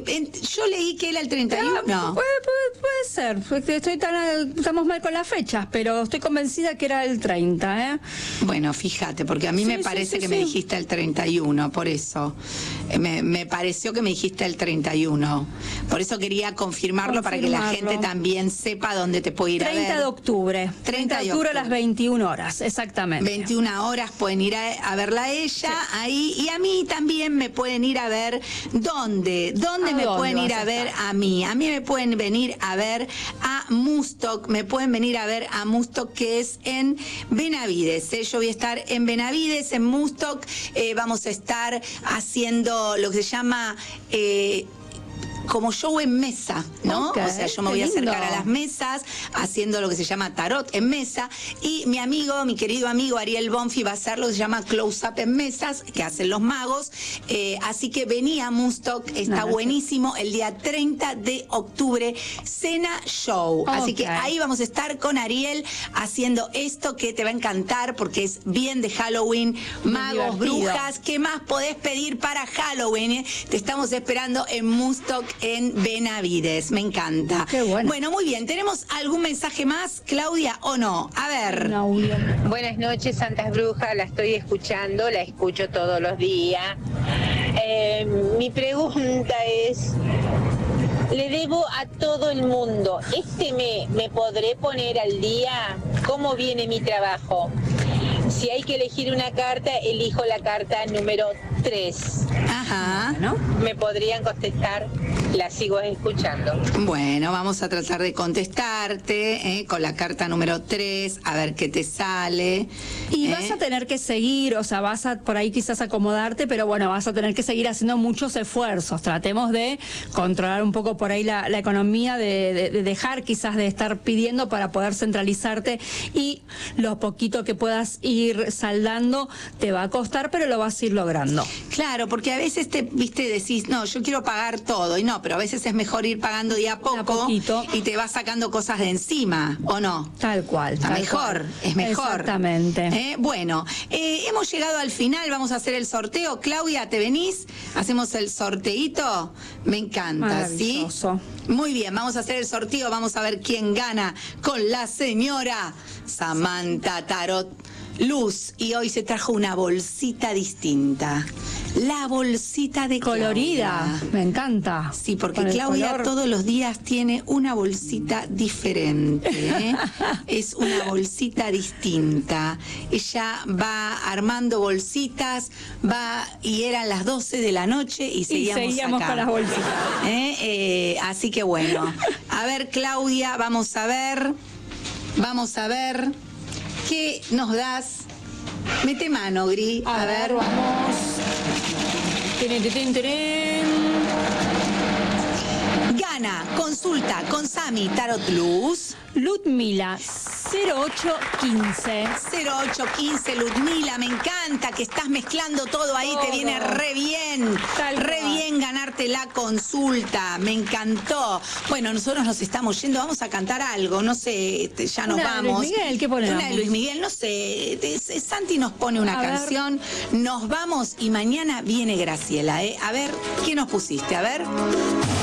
yo leí que era el 31. Puede ser, porque estamos mal con las fechas, pero estoy convencida que era el 30, ¿eh? Bueno, fíjate, porque a mí me parece que me dijiste el 31, por eso. Me pareció que me dijiste el 31. Por eso quería confirmarlo para que la gente también sepa dónde te puede ir a ver. 30 de octubre. 30 de octubre a las 21 horas, exactamente. 21 horas pueden ir a verla a ella, ahí, y a mí también me pueden ir a ver. ¿Dónde me pueden ir a ver a mí? A mí me pueden venir a ver a Mustock, que es en Benavides. Yo voy a estar en Benavides, en Mustock. Vamos a estar haciendo lo que se llama como show en mesa, ¿no? Okay, o sea, yo me voy a acercar a las mesas haciendo lo que se llama tarot en mesa, y mi querido amigo Ariel Bonfi va a hacer lo que se llama close up en mesas, que hacen los magos, así que vení a Mustock, está buenísimo, el día 30 de octubre, cena show, así que ahí vamos a estar con Ariel haciendo esto que te va a encantar, porque es bien de Halloween, magos, brujas, ¿qué más podés pedir para Halloween? Te estamos esperando en Mustock, en Benavides, me encanta. Qué bueno. Bueno, muy bien, ¿tenemos algún mensaje más, Claudia, o no? A ver. No, buenas noches, Santas Brujas, la estoy escuchando, la escucho todos los días. Mi pregunta es, le debo a todo el mundo, ¿este mes me podré poner al día? ¿Cómo viene mi trabajo? Si hay que elegir una carta, elijo la carta número 3. Ajá. ¿No? ¿Me podrían contestar? La sigo escuchando. Bueno, vamos a tratar de contestarte con la carta número 3, a ver qué te sale. Y vas a tener que seguir, o sea, vas a por ahí quizás acomodarte, pero bueno, vas a tener que seguir haciendo muchos esfuerzos. Tratemos de controlar un poco por ahí la economía, de dejar quizás de estar pidiendo para poder centralizarte, y lo poquito que puedas ir saldando te va a costar, pero lo vas a ir logrando. Claro, porque a veces decís, no, yo quiero pagar todo, y no, pero a veces es mejor ir pagando de a poco y te vas sacando cosas de encima, ¿o no? Tal cual. Es mejor. Exactamente. Bueno, hemos llegado al final, vamos a hacer el sorteo. Claudia, ¿te venís? ¿Hacemos el sorteíto? Me encanta, ¿sí? Muy bien, vamos a hacer el sorteo, vamos a ver quién gana con la señora Samantha Tarot Luz, y hoy se trajo una bolsita distinta. La bolsita de colorida, Claudia. Me encanta. Sí, porque Claudia todos los días tiene una bolsita diferente, ¿eh? Es una bolsita distinta. Ella va armando bolsitas, y eran las 12 de la noche y seguíamos acá. Con las bolsitas. Así que bueno, a ver, Claudia, vamos a ver qué nos das. Mete mano, Gri. A ver, vamos. Gana, consulta con Sami Tarot Luz. Ludmila 0815. 0815, Ludmila, me encanta que estás mezclando todo ahí, te viene re bien. Bien ganarte la consulta, me encantó. Bueno, nosotros nos estamos yendo, vamos a cantar algo, no sé, ya nos vamos. Luis Miguel, ¿qué ponemos? Una de Luis Miguel, no sé, Santi nos pone una canción, nos vamos y mañana viene Graciela, A ver, ¿qué nos pusiste? A ver.